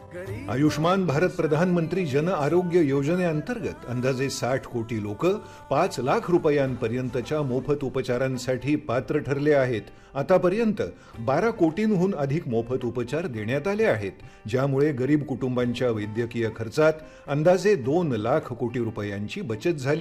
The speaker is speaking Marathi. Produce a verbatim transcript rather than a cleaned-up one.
आयुष्मान भारत प्रधानमंत्री जन आरोग्य योजनेअंतर्गत अंदाजे साठ कोटी लोक पाच लाख रुपयांपर्यंतच्या मोफत उपचारांसाठी पात्र ठरले आहेत। आतापर्यंत बारा कोटींहून अधिक मोफत उपचार देण्यात आले आहेत, ज्यामुळे गरीब कुटुंबांच्या वैद्यकीय खर्चात अंदाजे दोन लाख कोटी रुपयांची बचत झाली